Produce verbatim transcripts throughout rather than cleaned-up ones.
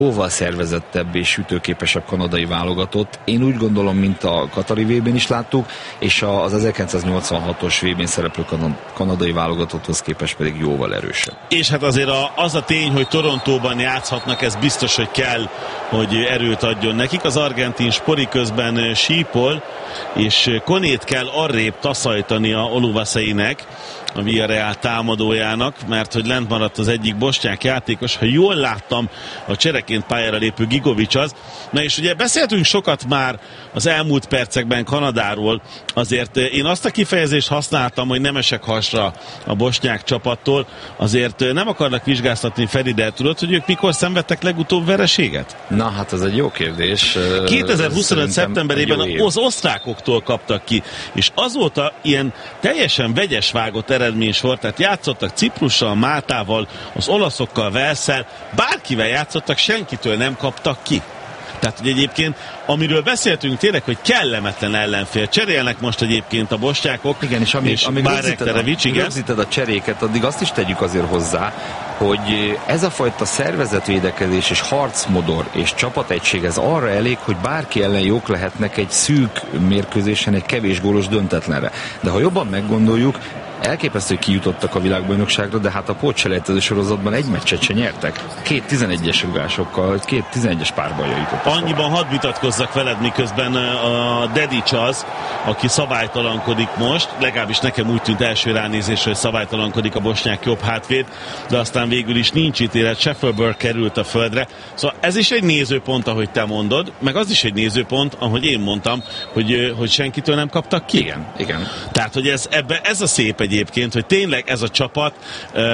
jóval szervezettebb és ütőképesebb kanadai válogatott. Én úgy gondolom, mint a katari vé bén is láttuk, és az ezerkilencszáznyolcvanhatos vé bén szereplő kanadai válogatotthoz képest pedig jóval erősebb. És hát azért a, az a tény, hogy Torontóban játszhatnak, ez biztos, hogy kell, hogy erőt adjon nekik. Az argentin Spori közben sípol, és Konét kell arrébb taszajtani a Oluvaszeinek, a Villarreal támadójának, mert hogy lent maradt az egyik bosnyák játékos, ha jól láttam, a csereként pályára lépő Gigovics az. Na és ugye beszéltünk sokat már az elmúlt percekben Kanadáról, azért én azt a kifejezést használtam, hogy nem esek hasra a bosnyák csapattól, azért nem akarnak vizsgáztatni Feri, de tudod, hogy ők mikor szenvedtek legutóbb vereséget? Na hát ez egy jó kérdés. kétezer-huszonöt szeptemberében az osztrákoktól kaptak ki, és azóta ilyen teljesen vegyes vágott eredménysor, tehát játszottak Ciprussal, Máltával, az olaszokkal, Walesszel, bárkivel játszottak, senkitől nem kaptak ki. Tehát, hogy egyébként, amiről beszéltünk tényleg, hogy kellemetlen ellenfél. Cserélnek most egyébként a bosnyákok. Igen, és amíg, amíg rögzíted a, a cseréket, addig azt is tegyük azért hozzá, hogy ez a fajta szervezetvédekezés és harcmodor és csapategység, ez arra elég, hogy bárki ellen jók lehetnek egy szűk mérkőzésen, egy kevés gólos döntetlenre. De ha jobban meggondoljuk, elképesztő, hogy kijutottak a világbajnokságra, de hát a pótselejtező sorozatban egy meccset se nyertek. Két tizenegyes rugásokkal, két tizenegyes párbajra jutottak. Annyiban hadd vitatkozzak veled, miközben a Dedic az, aki szabálytalankodik most, legalábbis nekem úgy tűnt első ránézésre, hogy szabálytalankodik a bosnyák jobb hátvéd, de aztán végül is nincs ítélet, Scheffelberg került a földre. Szóval ez is egy nézőpont, ahogy te mondod, meg az is egy nézőpont, ahogy én mondtam, hogy, hogy senkitől nem kaptak ki. Igen, igen. Tehát, hogy ez, ebbe, ez a szép egyébként, hogy tényleg ez a csapat uh,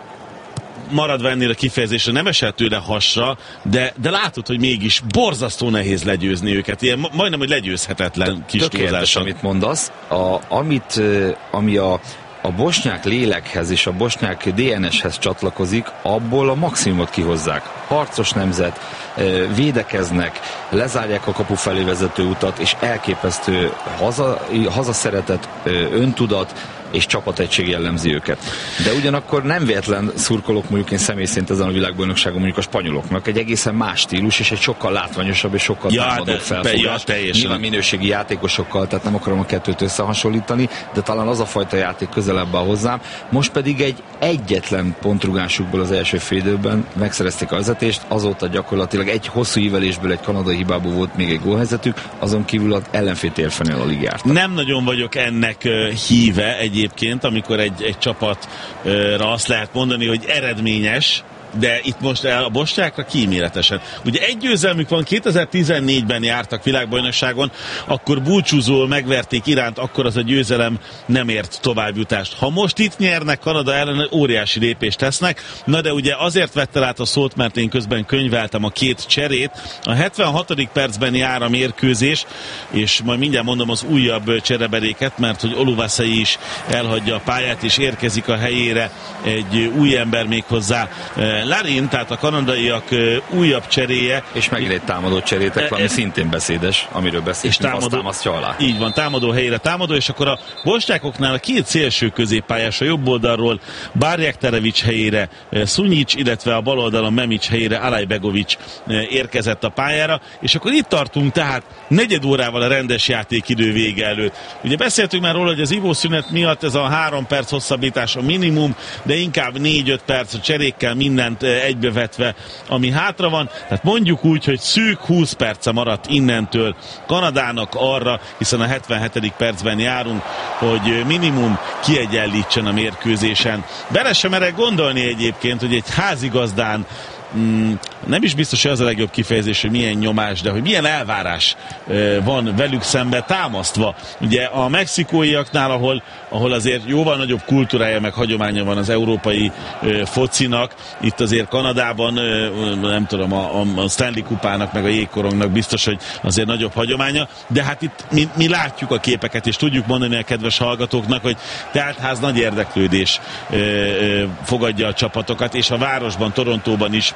maradva ennél a kifejezésre nem esett tőle hasra, de, de látod, hogy mégis borzasztó nehéz legyőzni őket. Ilyen majdnem, hogy legyőzhetetlen kis túlzás. Amit mondasz, a, amit, ami a a bosnyák lélekhez és a bosnyák dé en es-hez csatlakozik, abból a maximumot kihozzák. Harcos nemzet, védekeznek, lezárják a kapu felé vezető utat, és elképesztő haza, hazaszeretet, öntudat és csapategység jellemzi őket. De ugyanakkor nem véletlen szurkolok mondjuk én személy szerint ezen a világbajnokságon mondjuk a spanyoloknak. Egy egészen más stílus, és egy sokkal látványosabb és sokkal ja, támadóbb felfogás. Ja, Nyilván minőségi játékosokkal, tehát nem akarom a kettőt összehasonlítani, de talán az a fajta játék közelebb áll hozzám. Most pedig egy egyetlen pontrugásukból az első félidőben megszerezték a vezetést, azóta gyakorlatilag egy hosszú ívelésből, egy kanadai hibából volt még egy gólhelyzetük, azon kívül az ellenfél térfenél alig jártak. Nem nagyon vagyok ennek híve egyébként, amikor egy, egy csapatra azt lehet mondani, hogy eredményes, de itt most a bosnyákra kíméletesen. Ugye egy győzelmük van, kétezer-tizennégyben jártak világbajnokságon, akkor búcsúzól megverték Iránt, akkor az a győzelem nem ért továbbjutást. Ha most itt nyernek Kanada ellen, óriási lépést tesznek, na de ugye azért vette át a szót, mert én közben könyveltem a két cserét. A hetvenhatodik percben jár a mérkőzés, és majd mindjárt mondom az újabb csereberéket, mert hogy Oluvaszei is elhagyja a pályát, és érkezik a helyére egy új ember méghozzá Larin, tehát a kanadaiak újabb cseréje. És megint egy támadó cserétek, ami e, szintén beszédes, amiről beszéltünk, azt támasztja alá. Így van, támadó helyére támadó, és akkor a bosnyákoknál a két szélső középpályás, a jobb oldalról Bárják Terevics helyére Szunyics, illetve a bal oldalon Memics helyére Alajbegovics érkezett a pályára, és akkor itt tartunk tehát negyed órával a rendes játékidő vége előtt. Ugye beszéltünk már róla, hogy az ivószünet miatt ez a három perc hosszabbítás a minimum, de inkább négy-öt perc a cserékkel mindent egybevetve, ami hátra van. Tehát mondjuk úgy, hogy szűk húsz perce maradt innentől Kanadának arra, hiszen a hetvenhetedik percben járunk, hogy minimum kiegyenlítsen a mérkőzésen. Bele sem merek gondolni egyébként, hogy egy házigazdán Mm, nem is biztos, hogy az a legjobb kifejezés, hogy milyen nyomás, de hogy milyen elvárás uh, van velük szembe támasztva. Ugye a mexikóiaknál, ahol, ahol azért jóval nagyobb kultúrája meg hagyománya van az európai uh, focinak, itt azért Kanadában uh, nem tudom, a, a Stanley kupának meg a jégkorongnak biztos, hogy azért nagyobb hagyománya, de hát itt mi, mi látjuk a képeket, és tudjuk mondani a kedves hallgatóknak, hogy teltház nagy érdeklődés uh, uh, fogadja a csapatokat, és a városban, Torontóban is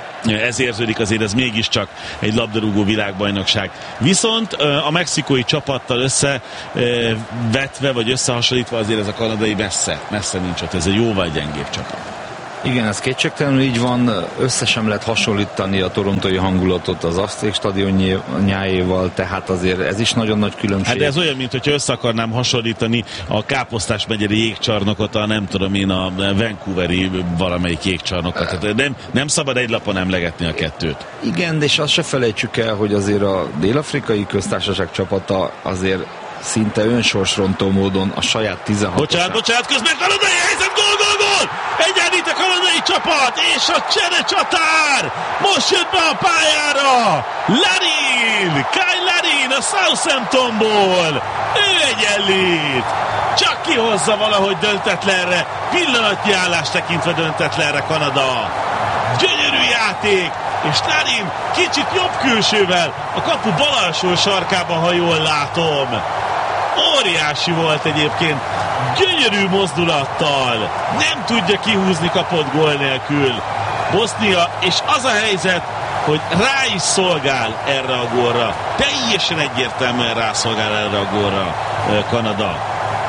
ez érződik, azért ez mégiscsak egy labdarúgó világbajnokság. Viszont a mexikói csapattal összevetve, vagy összehasonlítva azért ez a kanadai messze, messze nincs ott, ez egy jóval gyengébb csapat. Igen, ez kétségtelenül így van, összesen lehet hasonlítani a torontói hangulatot az Azték stadionjáéval, tehát azért ez is nagyon nagy különbség. Hát de ez olyan, mint hogyha össze akarnám hasonlítani a Káposztás megyeri jégcsarnokot, a nem tudom én, a Vancouveri valamelyik jégcsarnokot. Tehát nem, nem szabad egy lapon emlegetni a kettőt. Igen, és azt se felejtsük el, hogy azért a Dél-Afrikai Köztársaság csapata azért szinte önsorsrontó módon a saját tizenhatosát. Bocsánat, bocsánat, közben kanadai helyzet, gól, gól, gól! Egyenlít a kanadai csapat, és a csere csatár! Most jött be a pályára! Larin! Kyle Larin a Southamptonból! Ő egyenlít! Csak kihozza valahogy döntetlenre, pillanatnyi állást tekintve döntetlenre Kanada. Gyönyörű játék! És Larin kicsit jobb külsővel a kapu bal alsó sarkába, ha jól látom. Óriási volt egyébként, gyönyörű mozdulattal, nem tudja kihúzni kapott gól nélkül Bosznia, és az a helyzet, hogy rá is szolgál erre a gólra, teljesen egyértelműen rászolgál erre a gólra Kanada.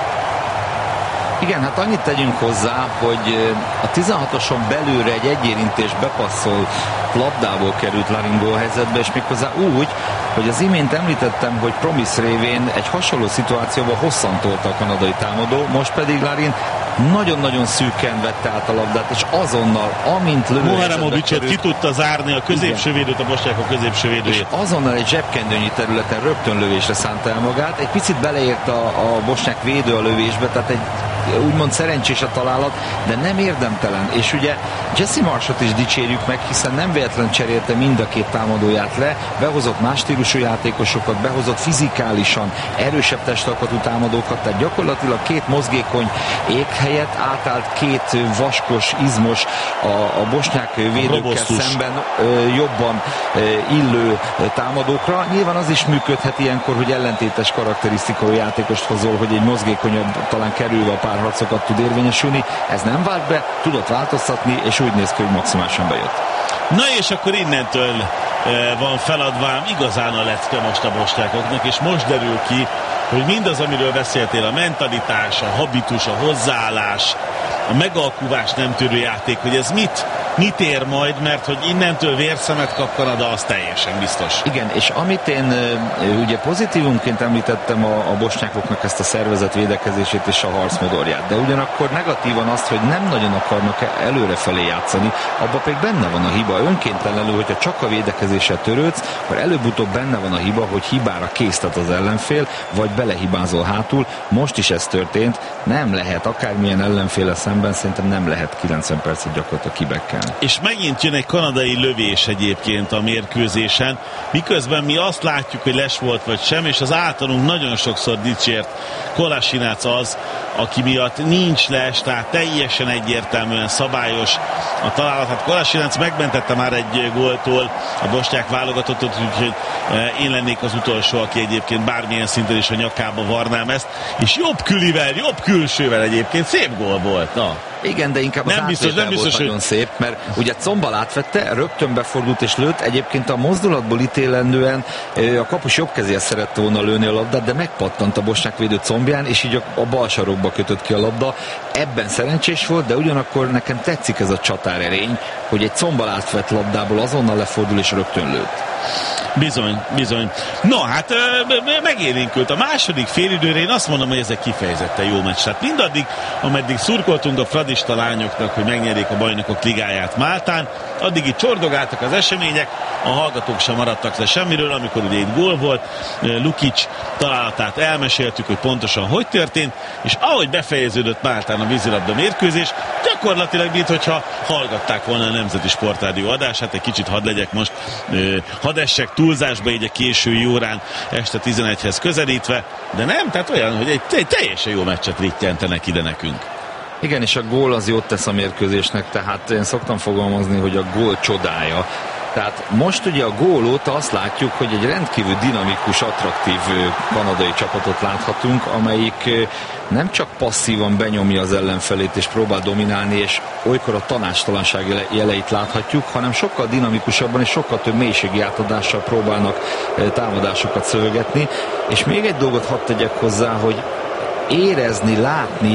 Igen, hát annyit tegyünk hozzá, hogy a tizenhatoson belőle egy egyérintés bepasszol labdából került Larin gólhelyzetbe, és méghozzá úgy, hogy az imént említettem, hogy Promise révén egy hasonló szituációban hosszan tolta a kanadai támadó, most pedig Larin nagyon-nagyon szűken vette át a labdát, és azonnal, amint lövő Moharemovicsot ki tudta zárni a középső védőt, a bosnyákok középső védőjét. És azonnal egy zsebkendőnyi területen rögtön lövésre szánta el magát. Egy picit beleért a, a bosnyák védő a lövésbe, tehát egy úgymond szerencsés a találat, de nem érdemtelen. És ugye Jesse Marshot is dicsérjük meg, hiszen nem véletlen cserélte mind a két támadóját le, behozott más stílusú játékosokat, behozott fizikálisan erősebb testalkatú támadókat, tehát gyakorlatilag két mozgékony ég helyett átállt két vaskos, izmos, a, a bosnyák védőkkel szemben ö, jobban ö, illő támadókra. Nyilván az is működhet ilyenkor, hogy ellentétes karakterisztikai játékost hozol, hogy egy mozgékonyabb, talán kerülve a párharcokat tud érvényesülni. Ez nem vált be, tudott változtatni, és úgy néz ki, hogy maximálisan bejött. Na és akkor innentől e, van feladvám igazán a lecke most a bosnyákoknak, és most derül ki, hogy mindaz, amiről beszéltél, a mentalitás, a habitus, a hozzáállás, a megalkuvás nem törő játék, hogy ez mit, mit ér majd, mert hogy innentől vérszemet kap Kanada, az teljesen biztos. Igen, és amit én ugye pozitívumként említettem a, a bosnyákoknak ezt a szervezet védekezését és a harcmodorját, de ugyanakkor negatívan azt, hogy nem nagyon akarnak előrefelé játszani, abban pedig benne van a hiba. Önkéntelenül, hogyha csak a védekezéssel törődsz, akkor előbb-utóbb benne van a hiba, hogy hibára késztet az ellenfél, vagy belehibázol hátul. Most is ez történt, nem lehet akármilyen ellenféle szemben, szerintem nem lehet kilencven percet gyakorlatilag kibekkelni. És megint jön egy kanadai lövés egyébként a mérkőzésen, miközben mi azt látjuk, hogy les volt vagy sem, és az általunk nagyon sokszor dicsért Kolasinac az, aki miatt nincs les, tehát teljesen egyértelműen szabályos a találat. Hát Kolasinac megmentette már egy góltól a bosnyák válogatottat, úgyhogy én lennék az utolsó, aki egyébként bármilyen szinten is a nyakába varnám ezt, és jobb külivel, jobb külsővel egyébként szép gól volt. Na. Igen, de inkább az nem biztos, nem biztos, volt nagyon szép, mert ugye Combal átvette, rögtön befordult és lőtt, egyébként a mozdulatból ítélendően a kapus jobb kezéhez szerette volna lőni a labdát, de megpattant a bosnyák védő combján, és így a, a bal sarokba kötött ki a labda. Ebben szerencsés volt, de ugyanakkor nekem tetszik ez a csatárerény, hogy egy Combal átvett labdából azonnal lefordul és rögtön lőtt. Bizony, bizony. No, hát megélénkült. A második félidőre én azt mondom, hogy ez egy kifejezetten jó meccs. Tehát mindaddig, ameddig szurkoltunk a fradista lányoknak, hogy megnyerjék a bajnokok ligáját Máltán, addig itt csordogáltak az események, a hallgatók sem maradtak le semmiről, amikor ugye itt gól volt, Lukic találatát elmeséltük, hogy pontosan hogy történt, és ahogy befejeződött Máltán a vízilabda mérkőzés, gyakorlatilag mint hogyha hallgatták volna a Nemzeti Sportrádió adását, egy kicsit hadd legyek most, hadd essek túlzásba így a késői órán este tizenegyhez közelítve, de nem, tehát olyan, hogy egy, egy teljesen jó meccset rittyentenek ide nekünk. Igen, és a gól az jót tesz a mérkőzésnek, tehát én szoktam fogalmazni, hogy a gól csodája. Tehát most ugye a gól óta azt látjuk, hogy egy rendkívül dinamikus, attraktív kanadai csapatot láthatunk, amelyik nem csak passzívan benyomja az ellenfelét és próbál dominálni, és olykor a tanácstalanság jeleit láthatjuk, hanem sokkal dinamikusabban és sokkal több mélységi átadással próbálnak támadásokat szövegetni. És még egy dolgot hadd tegyek hozzá, hogy érezni, látni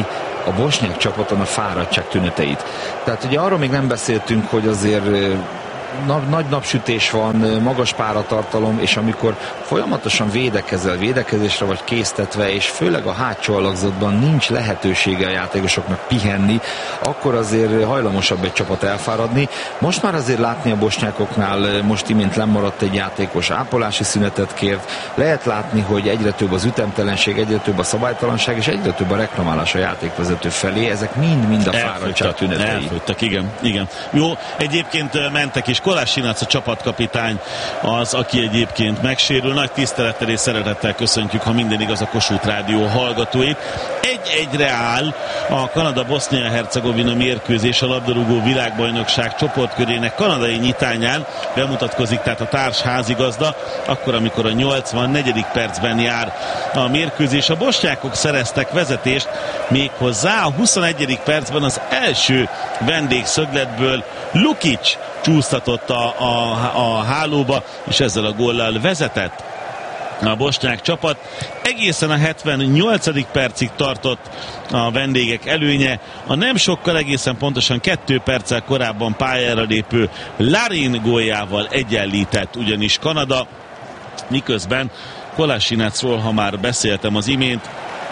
a bosnyák csapaton a fáradtság tüneteit. Tehát ugye arról még nem beszéltünk, hogy azért Nagy, nagy napsütés van, magas páratartalom, és amikor folyamatosan védekezel, védekezésre vagy késztetve, és főleg a hátsó alakzatban nincs lehetősége a játékosoknak pihenni, akkor azért hajlamosabb egy csapat elfáradni. Most már azért látni a bosnyákoknál, most imént lemaradt egy játékos, ápolási szünetet kért, lehet látni, hogy egyre több az ütemtelenség, egyre több a szabálytalanság, és egyre több a reklamálás a játékvezető felé, ezek mind-mind a fáradtság tünetei. Elfogytak, igen, igen. Jó, egyébként mentek is. Kolássinac a csapatkapitány az, aki egyébként megsérül. Nagy tisztelettel és szeretettel köszöntjük, ha minden igaz, a Kossuth Rádió hallgatóit. Egy-egyre áll a Kanada-Bosznia-Hercegovina mérkőzés a labdarúgó világbajnokság csoportkörének kanadai nyitányán. Bemutatkozik tehát a társ házigazda, akkor, amikor a nyolcvannegyedik percben jár a mérkőzés. A bosnyákok szereztek vezetést, méghozzá a huszonegyedik percben az első vendégszögletből Lukic csúsztatott a, a, a hálóba, és ezzel a góllal vezetett a bosnyák csapat. Egészen a hetvennyolcadik percig tartott a vendégek előnye. A nem sokkal, egészen pontosan kettő perccel korábban pályára lépő Larin góljával egyenlített ugyanis Kanada, miközben Kolássinácról, ha már beszéltem az imént,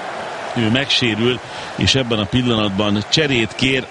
ő megsérül, és ebben a pillanatban cserét kér,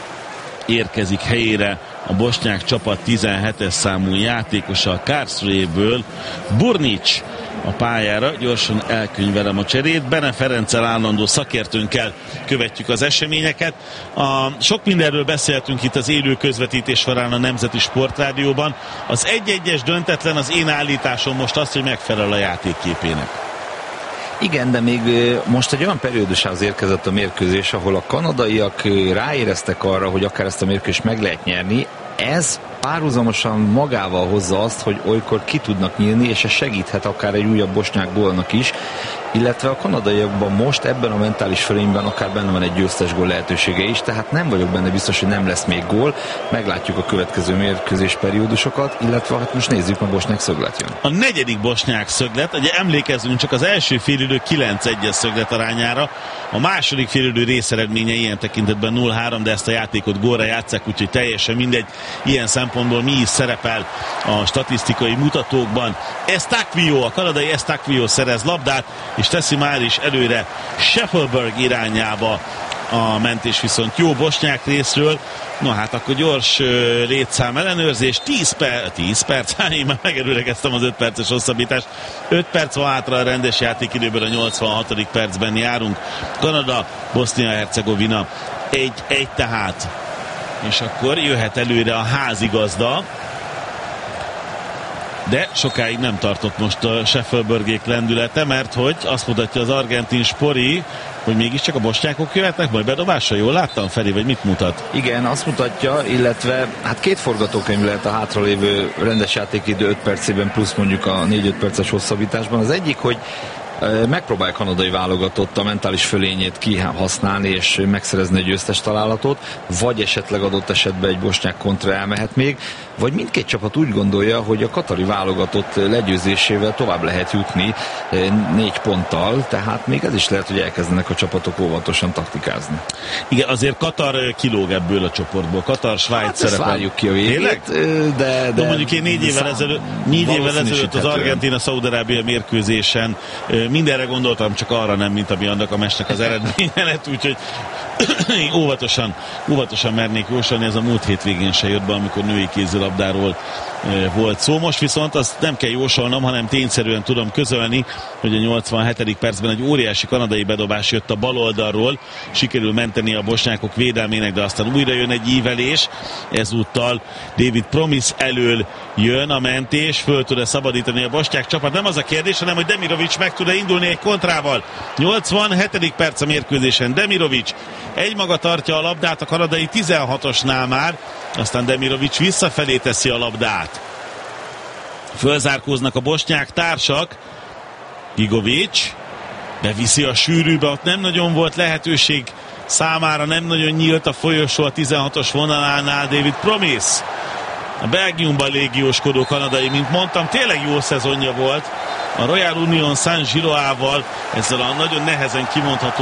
érkezik helyére a bosnyák csapat tizenhetes számú játékosa a Karlsruhéből, Burnic a pályára. Gyorsan elkönyvelem a cserét. Bene Ferenccel, állandó szakértőnkkel követjük az eseményeket. A, sok mindenről beszéltünk itt az élő közvetítés során a Nemzeti Sportrádióban. Az egy-egyes döntetlen, az én állításom most az, hogy megfelel a játékképének. Igen, de még most egy olyan periódusához érkezett a mérkőzés, ahol a kanadaiak ráéreztek arra, hogy akár ezt a mérkőzést meg lehet nyerni. Ez párhuzamosan magával hozza azt, hogy olykor ki tudnak nyílni, és ez segíthet akár egy újabb bosnyák gólnak is, illetve a kanadaiakban most ebben a mentális fölényben akár benne van egy győztes gól lehetősége is, tehát nem vagyok benne biztos, hogy nem lesz még gól. Meglátjuk a következő mérkőzés periódusokat, illetve hát most nézzük, a bosnyák szöglet jön. A negyedik bosnyák szöglet, ugye emlékezzünk csak az első félidő kilenc egyes szöglet arányára, a második félidő részeredménye ilyen tekintetben nulla három, de ezt a játékot gólra játsszák, úgyhogy teljesen mindegy. Ilyen szempontból mi is szerepel a statisztikai mutatókban. Estakvio, a kanadai Estakvio szerez labdát, és teszi már is előre Scheffelberg irányába a mentés, viszont jó bosnyák részről. Na hát akkor gyors uh, létszám ellenőrzés, tíz, per, tíz perc, én már megerőlegeztem az öt perces hosszabbítást. öt perc van hátra a rendes játékidőből, a nyolcvanhatodik percben járunk. Kanada, Bosznia-Hercegovina egy egy tehát. És akkor jöhet előre a házigazda, de sokáig nem tartott most a Scheffelbergék lendülete, mert hogy azt mutatja az argentin Spori, hogy mégiscsak a bosnyákok jöhetnek majd bedobásra. Jól láttam, Feri, vagy mit mutat? Igen, azt mutatja, illetve hát két forgatókönyv lehet a hátralévő rendes játékidő öt percében plusz mondjuk a négy-öt perces hosszabbításban. Az egyik, hogy megpróbálja kanadai válogatott a mentális fölényét kihasználni és megszerezni egy győztes találatot, vagy esetleg adott esetben egy bosnyák kontra elmehet még, vagy mindkét csapat úgy gondolja, hogy a katari válogatott legyőzésével tovább lehet jutni négy ponttal, tehát még ez is lehet, hogy elkezdenek a csapatok óvatosan taktikázni. Igen, azért Katar kilóg ebből a csoportból. Katar, Svájc hát szerepel. Várjuk ki a végét, de, de, de mondjuk én négy évvel ezelőtt, négy évvel ezelőtt az Argentina-Szaúd-Arábia mérkőzésen mindenre gondoltam, csak arra nem, mint ami annak a meccsnek az eredménye lett, úgyhogy óvatosan, óvatosan mernék jósolni, ez a múlt hétvégén se jött be, amikor női kézilabdáról volt szó. Most viszont azt nem kell jósolnom, hanem tényszerűen tudom közölni, hogy a nyolcvanhetedik percben egy óriási kanadai bedobás jött a bal oldalról, sikerül menteni a bosnyákok védelmének, de aztán újra jön egy ívelés, ezúttal David Promis elől jön a mentés, föl tud-e szabadítani a bosnyák csapat. Nem az a kérdés, hanem hogy Demirovic meg tud-e indulni egy kontrával. nyolcvanhetedik perc a mérkőzésen, Demirovic egymaga tartja a labdát a kanadai tizenhatosnál már, aztán Demirovic visszafelé teszi a labdát. Fölzárkóznak a bosnyák társak, Gigovic beviszi a sűrűbe, ott nem nagyon volt lehetőség számára, nem nagyon nyílt a folyosó a tizenhatos vonalánál. David Promis, a Belgiumban légióskodó kanadai, mint mondtam, tényleg jó szezonja volt a Royal Union Saint-Gilloával, ezzel a nagyon nehezen kimondható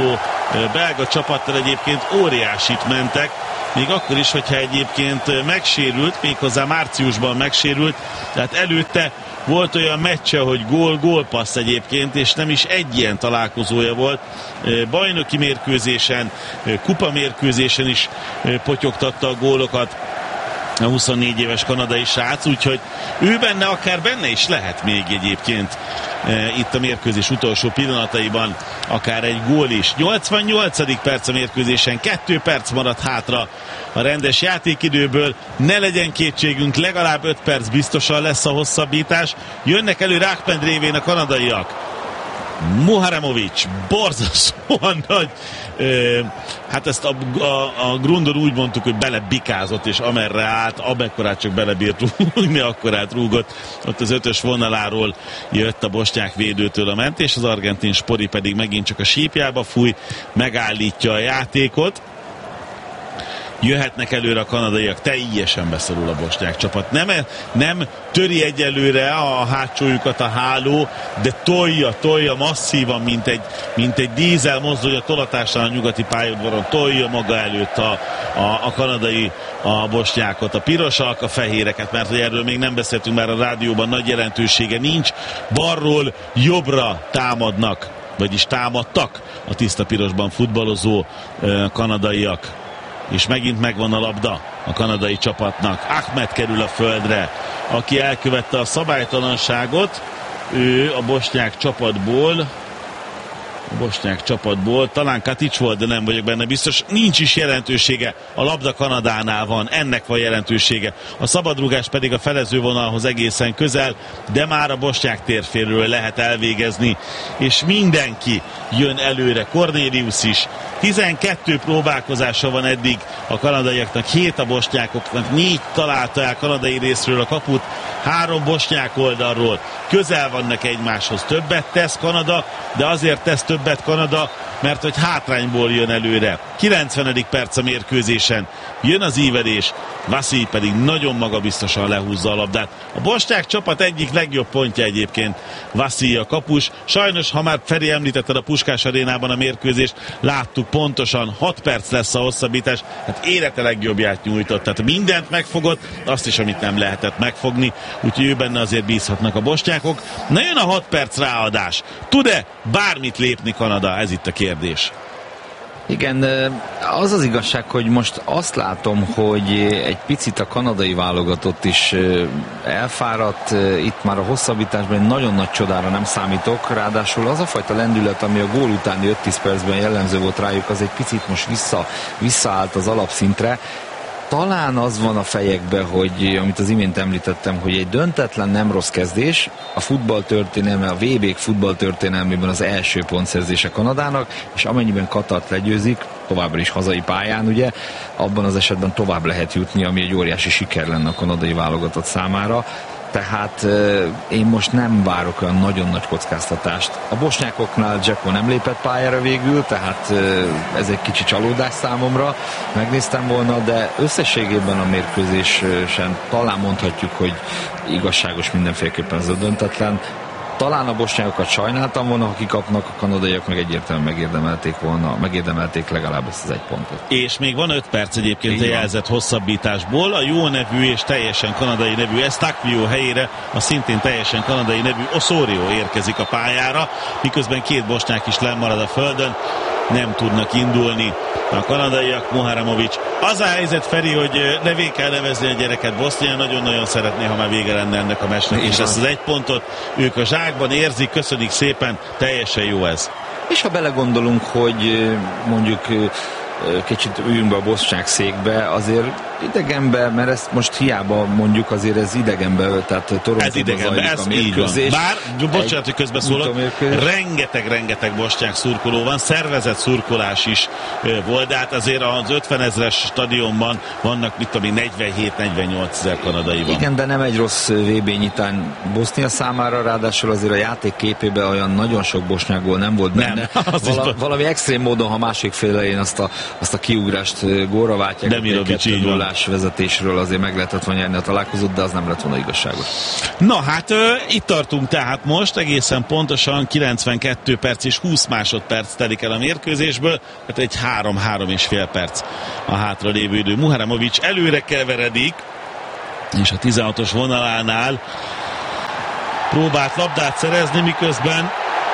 belga csapattal egyébként óriásit mentek, még akkor is, hogyha egyébként megsérült, méghozzá márciusban megsérült, tehát előtte volt olyan meccse, hogy gól, gólpassz egyébként, és nem is egy ilyen találkozója volt. Bajnoki mérkőzésen, kupa mérkőzésen is potyogtatta a gólokat a huszonnégy éves kanadai srác, úgyhogy ő benne, akár benne is lehet még egyébként e, itt a mérkőzés utolsó pillanataiban akár egy gól is. nyolcvannyolcadik perc a mérkőzésen, kettő perc maradt hátra a rendes játékidőből, ne legyen kétségünk, legalább öt perc biztosan lesz a hosszabbítás. Jönnek elő Rákpend révén a kanadaiak. Muharemovics borzasztóan nagy, ö, hát ezt a, a, a Grundon úgy mondtuk, hogy belebikázott, és amerre állt, amekkorát csak belebírt rúgni, akkorát rúgott. Ott az ötös vonaláról jött a bosnyák védőtől a mentés, az argentin Spori pedig megint csak a sípjába fúj, megállítja a játékot. Jöhetnek előre a kanadaiak, teljesen beszorul a bosnyák csapat. Nem, nem töri egyelőre a hátsójukat a háló, de tolja, tolja masszívan, mint egy, mint egy dízel mozdony a tolatásán a nyugati pályaudvaron, tolja maga előtt a, a, a kanadai a bosnyákot, a pirosak, a fehéreket, mert hogy erről még nem beszéltünk, már a rádióban nagy jelentősége nincs. Balról jobbra támadnak, vagyis támadtak a tiszta pirosban futballozó uh, kanadaiak. És megint megvan a labda a kanadai csapatnak. Ahmed kerül a földre, aki elkövette a szabálytalanságot. Ő a bosnyák csapatból a bosnyák csapatból, talán Katic volt, de nem vagyok benne biztos. Nincs is jelentősége, a labda Kanadánál van, ennek van jelentősége. A szabadrúgás pedig a felezővonalhoz egészen közel, de már a bosnyák térfélről lehet elvégezni, és mindenki jön előre. Cornelius is. tizenkettő próbálkozása van eddig a kanadaiaknak, hét a bosnyákoknak, négy találta el kanadai részről a kaput, három bosnyák oldalról. Közel vannak egymáshoz. Többet tesz Kanada, de azért tesz többet Kanada, mert hogy hátrányból jön előre. kilencvenedik perc a mérkőzésen. Jön az ívelés, Vasilij pedig nagyon magabiztosan lehúzza a labdát. A bosnyák csapat egyik legjobb pontja egyébként Vasilij a kapus. Sajnos, ha már Feri említetted a Puskás arénában a mérkőzést, láttuk pontosan, hat perc lesz a hosszabbítás. Hát élete legjobbját nyújtott. Tehát mindent megfogott, azt is, amit nem lehetett megfogni. Úgyhogy ő benne azért bízhatnak a bosnyákok. Na jön a hat perc ráadás. Tud-e bármit lépni Kanada? Ez itt a kérdés. Igen, az az igazság, hogy most azt látom, hogy egy picit a kanadai válogatott is elfáradt, itt már a hosszabbításban egy nagyon nagy csodára nem számítok, ráadásul az a fajta lendület, ami a gól utáni öt-tíz percben jellemző volt rájuk, az egy picit most vissza, visszaállt az alapszintre. Talán az van a fejekben, hogy amit az imént említettem, hogy egy döntetlen nem rossz kezdés, a futballtörténelme, a vé bé futballtörténelmében az első pontszerzése Kanadának, és amennyiben Katart legyőzik, továbbra is hazai pályán, ugye, abban az esetben tovább lehet jutni, ami egy óriási siker lenne a kanadai válogatott számára. Tehát euh, én most nem várok olyan nagyon nagy kockáztatást. A bosnyákoknál Dzeko nem lépett pályára végül, tehát euh, ez egy kicsi csalódás számomra. Megnéztem volna, de összességében a mérkőzésen talán mondhatjuk, hogy igazságos mindenféleképpen ez a döntetlen. Talán a bosnyákokat sajnáltam volna, ha kikapnak, a kanadaiak meg egyértelműen megérdemelték volna, megérdemelték legalább ezt az egy pontot. És még van öt perc egyébként a jelzett hosszabbításból. A jó nevű és teljesen kanadai nevű Eustáquio helyére a szintén teljesen kanadai nevű Osorio érkezik a pályára, miközben két bosnyák is lemarad a földön, nem tudnak indulni a kanadaiak. Muharemovics. Az a helyzet, Feri, hogy nevé kell nevezni a gyereket. Bosznia nagyon-nagyon szeretné, ha már vége lenne ennek a meccsnek, és ezt az egy pontot ők a zsákban érzik, köszönjük szépen, teljesen jó ez. És ha belegondolunk, hogy mondjuk kicsit üljünk be a bosnyák székbe, azért idegenbe, mert ezt most hiába mondjuk, azért ez idegenbe, tehát Torontóban zajlik ez a mérkőzés. Bár, bocsánat, hogy közbeszólok, rengeteg-rengeteg bosnyák szurkoló van, szervezett szurkolás is volt, de hát azért az ötvenezres stadionban vannak, mit tudom, negyvenhét-negyvennyolc ezer kanadai van. Igen, de nem egy rossz vé bé nyitán Bosznia számára, ráadásul azért a játék képében olyan nagyon sok bosnyák gól nem volt benne. Nem, Vala, valami extrém módon, ha másik fél elején azt a, azt a kiugrást gólra váltják. Demirovics, így van. nullás vezetésről azért meg lehetett volna nyerni a találkozót, de az nem lett volna igazságos. Na hát ö, itt tartunk tehát most, egészen pontosan kilencvenkettő perc és húsz másodperc telik el a mérkőzésből, tehát egy három-három és fél perc a hátra lévő idő. Muharamovics előre keveredik, és a tizenhatos vonalánál próbált labdát szerezni, miközben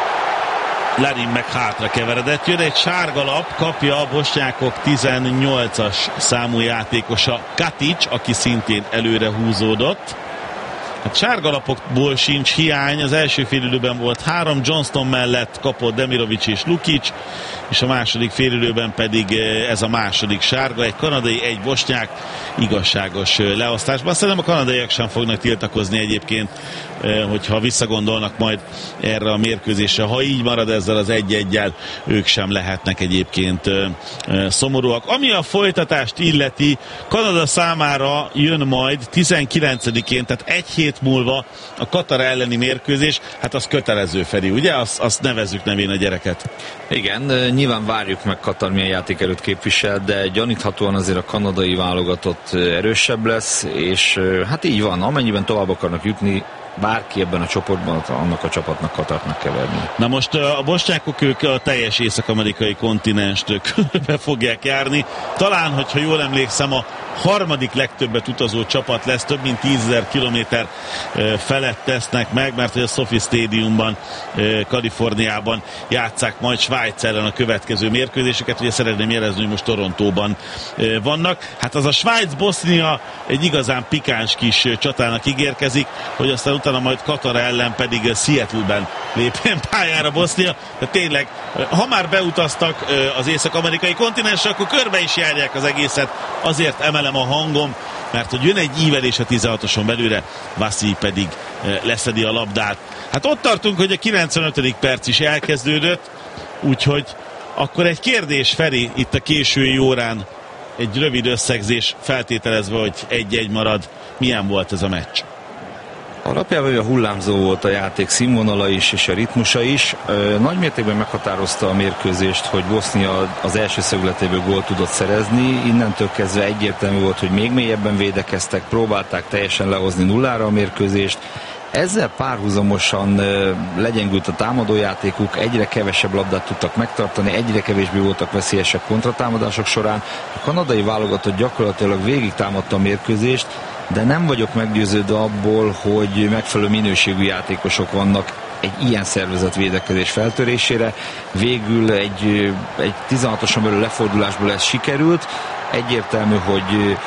Larin meg hátra keveredett. Jön egy sárga lap, kapja a bosnyákok tizennyolcas számú játékosa Katic, aki szintén előre húzódott. Hát sárgalapokból sincs hiány, az első félidőben volt három, Johnston mellett kapott Demirovic és Lukic, és a második félidőben pedig ez a második sárga, egy kanadai, egy bosnyák, igazságos leosztásban. Szerintem a kanadaiak sem fognak tiltakozni egyébként, hogyha visszagondolnak majd erre a mérkőzésre. Ha így marad ezzel az egy-egyel, ők sem lehetnek egyébként szomorúak. Ami a folytatást illeti, Kanada számára jön majd tizenkilencedikén, tehát egy hét múlva a Katar elleni mérkőzés, hát az kötelező, Feri, ugye? Azt, azt nevezzük nevén a gyereket. Igen, nyilván várjuk meg Katar milyen játékerőt képvisel, de gyaníthatóan azért a kanadai válogatott erősebb lesz, és hát így van, amennyiben tovább akarnak jutni, bárki ebben a csoportban, annak a csapatnak Katarnak kell verni. Na most a bosnyákok, ők a teljes észak-amerikai kontinenst be fogják járni. Talán, hogyha jól emlékszem, a harmadik legtöbbet utazó csapat lesz, több mint tízezer kilométer felett tesznek meg, mert hogy a Sophie Stadiumban, Kaliforniában játsszák majd Svájc ellen a következő mérkőzéseket. Ugye szeretném jelezni, hogy most Torontóban vannak. Hát az a Svájc-Bosznia egy igazán pikáns kis csatának ígérkezik, hogy aztán utána majd Katar ellen pedig Seattle-ben lépjen pályára Bosznia. De tényleg, ha már beutaztak az észak-amerikai kontinensre, akkor körbe is járják az egészet. Azért emelem a hangom, mert hogy jön egy ívelés a tizenhatoson belőle, Vasi pedig leszedi a labdát. Hát ott tartunk, hogy a kilencvenötödik perc is elkezdődött, úgyhogy akkor egy kérdés, Feri, itt a késői órán, egy rövid összegzés feltételezve, hogy egy-egy marad. Milyen volt ez a meccs? Alapjában a hullámzó volt a játék színvonala is, és a ritmusa is. Nagy mértékben meghatározta a mérkőzést, hogy Bosznia az első szögletéből gólt tudott szerezni. Innentől kezdve egyértelmű volt, hogy még mélyebben védekeztek, próbálták teljesen lehozni nullára a mérkőzést. Ezzel párhuzamosan legyengült a támadójátékuk, egyre kevesebb labdát tudtak megtartani, egyre kevésbé voltak veszélyesek kontratámadások során. A kanadai válogatott gyakorlatilag végig támadta a mérkőzést, de nem vagyok meggyőződve abból, hogy megfelelő minőségű játékosok vannak egy ilyen szervezett védekezés feltörésére. Végül egy, egy tizenhatoson belül lefordulásból ez sikerült. Egyértelmű, hogy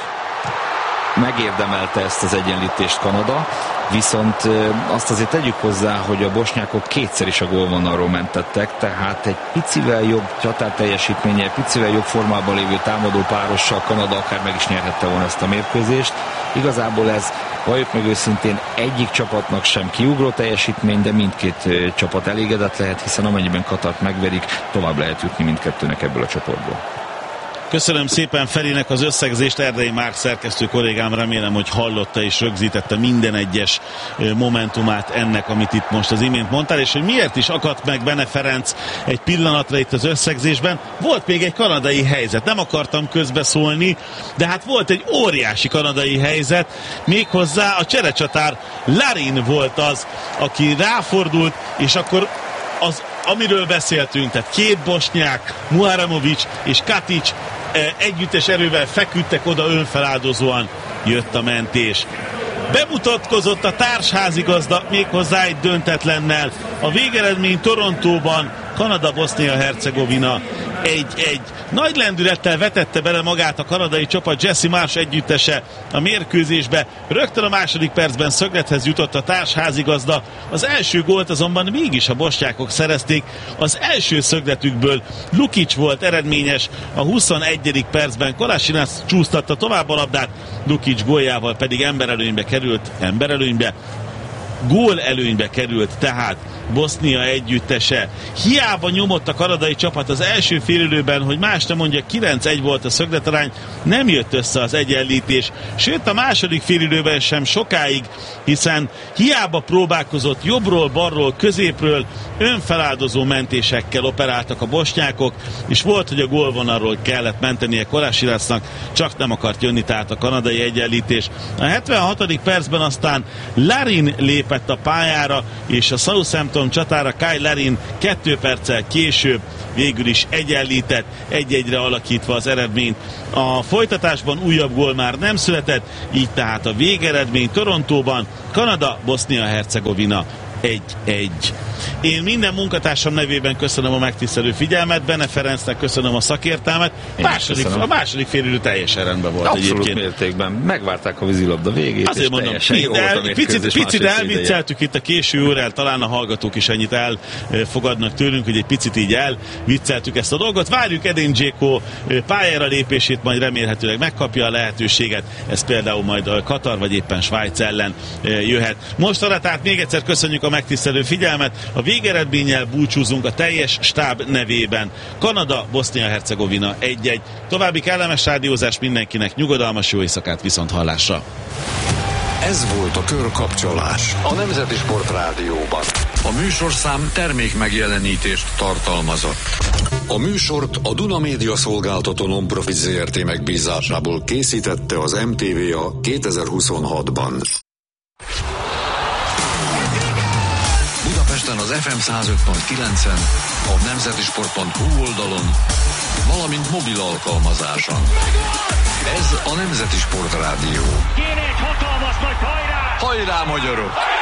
megérdemelte ezt az egyenlítést Kanada, viszont azt azért tegyük hozzá, hogy a bosnyákok kétszer is a gólvonalról mentettek, tehát egy picivel jobb csatárteljesítménye, egy picivel jobb formában lévő támadó párossal Kanada akár meg is nyerhette volna ezt a mérkőzést. Igazából ez, valljuk meg őszintén, egyik csapatnak sem kiugró teljesítmény, de mindkét csapat elégedett lehet, hiszen amennyiben Katart megverik, tovább lehet jutni mindkettőnek ebből a csoportból. Köszönöm szépen Ferinek az összegzést, Erdei Márk szerkesztő kollégám, remélem, hogy hallotta és rögzítette minden egyes momentumát ennek, amit itt most az imént mondtál, és hogy miért is akadt meg Bene Ferenc egy pillanatra itt az összegzésben. Volt még egy kanadai helyzet, nem akartam közbeszólni, de hát volt egy óriási kanadai helyzet, méghozzá a cserecsatár Larin volt az, aki ráfordult, és akkor az, amiről beszéltünk, tehát két bosnyák, Muharamovics és Katic együttes erővel feküdtek oda, önfeláldozóan jött a mentés. Bemutatkozott a társházigazda méghozzá egy döntetlennel. A végeredmény Torontóban Kanada-Bosznia-Hercegovina egy-egy. Nagy lendülettel vetette bele magát a kanadai csapat, Jesse Marsh együttese a mérkőzésbe. Rögtön a második percben szöglethez jutott a társházigazda. Az első gólt azonban mégis a bosnyákok szerezték. Az első szögletükből Lukic volt eredményes, a huszonegyedik percben Kolasinac csúsztatta tovább a labdát, Lukic góljával pedig emberelőnybe került, emberelőnybe. gól előnybe került tehát Bosznia együttese. Hiába nyomott a kanadai csapat az első félidőben, hogy más nem mondja, kilenc egy volt a szögletarány, nem jött össze az egyenlítés, sőt a második félidőben sem sokáig, hiszen hiába próbálkozott jobbról, balról, középről, önfeláldozó mentésekkel operáltak a bosnyákok, és volt, hogy a gólvonalról kellett mentenie Kolásirásznak, csak nem akart jönni tehát a kanadai egyenlítés. A hetvenhatodik percben aztán Larin lépett a pályára, és a Southampton csatára Kyle Larin kettő perccel később végül is egyenlített, egy-egyre alakítva az eredményt. A folytatásban újabb gól már nem született, így tehát a végeredmény Torontóban Kanada, Bosznia-Hercegovina egy egy. Én minden munkatársam nevében köszönöm a megtisztelő figyelmet, Bene Ferencnek köszönöm a szakértelmet. Második, a második félidő teljesen rendben volt. Abszolút egyébként. Mértékben. Megvárták a vízilabda végét, Azért és mondom, teljesen jó volt a picit, picit elvicceltük itt a késő órán, talán a hallgatók is ennyit elfogadnak tőlünk, hogy egy picit így elvicceltük ezt a dolgot. Várjuk Edin Dzeko pályára lépését, majd remélhetőleg megkapja a lehetőséget. Ez például majd Katar vagy éppen Svájc ellen jöhet. Most arra tehát még egyszer köszönjük a megtisztelő figyelmet. A végeredménnyel búcsúzunk a teljes stáb nevében. Kanada, Bosznia-Hercegovina egy egy. További kellemes rádiózás mindenkinek, nyugodalmas jó éjszakát, viszont hallásra. Ez volt a Körkapcsolás a Nemzeti Sport Rádióban. A műsorszám termék megjelenítést tartalmazott. A műsort a Duna Média Szolgáltató Non-Profit zé er té megbízásából készítette az em té vé á kétezer-huszonhatban. Budapesten az ef em száz öt pont kilencen, a nemzetisport pont hu oldalon, valamint mobil alkalmazáson. Ez a Nemzeti Sport Rádió. Kéne egy hatalmas nagy hajrá! Hajrá, magyarok!